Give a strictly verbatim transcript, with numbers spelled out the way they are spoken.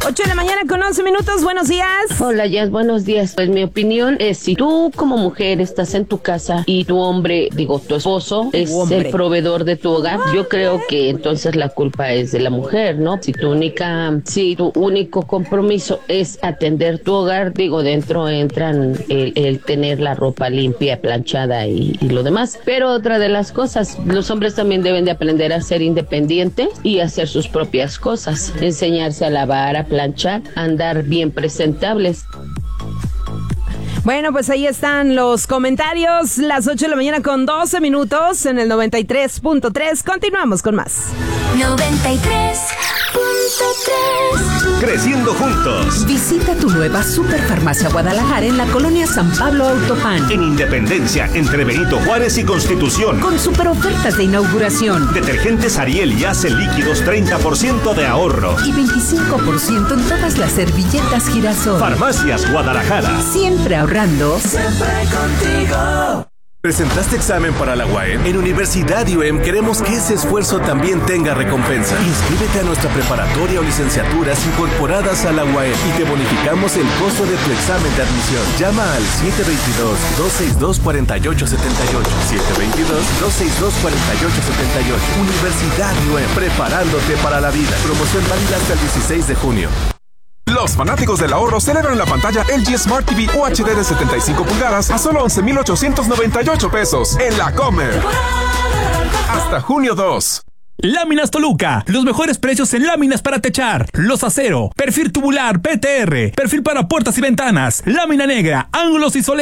ocho de la mañana con once minutos, buenos días. Hola, Jazz, buenos días. Pues mi opinión es, si tú como mujer estás en tu casa y tu hombre, digo, tu esposo, es hombre. el proveedor de tu hogar, yo creo que entonces la culpa es de la mujer, ¿no? Si tu única, si tu único compromiso es atender tu hogar, digo, dentro entran el, el tener la ropa limpia, planchada y, y lo demás. Pero otra de las cosas, los hombres también deben de aprender a ser independientes y hacer sus propias cosas, enseñarse a lavar, a planchar, a andar bien presentables. Bueno, pues ahí están los comentarios, las ocho de la mañana con doce minutos en el noventa y tres punto tres. Continuamos con más. noventa y tres punto tres. Creciendo juntos. Visita tu nueva Superfarmacia Guadalajara en la colonia San Pablo Autopan. En Independencia, entre Benito Juárez y Constitución. Con super ofertas de inauguración. Detergentes Ariel y Ace líquidos, treinta por ciento de ahorro. Y veinticinco por ciento en todas las servilletas Girasol. Farmacias Guadalajara. Siempre ahorrando. Siempre contigo. ¿Presentaste examen para la U A E M? En Universidad U E M queremos que ese esfuerzo también tenga recompensa. Inscríbete a nuestra preparatoria o licenciaturas incorporadas a la U A E M y te bonificamos el costo de tu examen de admisión. Llama al siete dos dos, dos seis dos, cuatro ocho siete ocho. siete dos dos, dos seis dos, cuatro ocho siete ocho. Universidad U E M, preparándote para la vida. Promoción válida hasta el dieciséis de junio. Los fanáticos del ahorro celebran la pantalla L G Smart T V U H D de setenta y cinco pulgadas a solo once mil ochocientos noventa y ocho pesos en la Comer. Hasta junio dos. Láminas Toluca, los mejores precios en láminas para techar, los acero, perfil tubular, P T R, perfil para puertas y ventanas, lámina negra, ángulos y soleados.